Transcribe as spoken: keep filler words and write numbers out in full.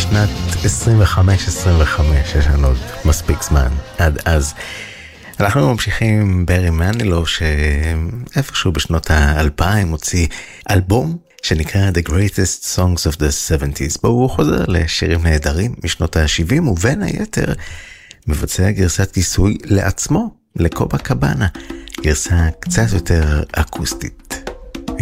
שנת עשרים וחמש עשרים וחמש, יש לנו עוד מספיק זמן עד אז. אנחנו ממשיכים עם ברי מנילו, שאיפשהו בשנות האלפיים הוציא אלבום שנקרא The Greatest Songs of the שבעים. בו הוא חוזר לשירים נהדרים משנות ה-שבעים, ובין היתר מבצע גרסת כיסוי לעצמו, לקובה קבאנה, גרסה קצת יותר אקוסטית.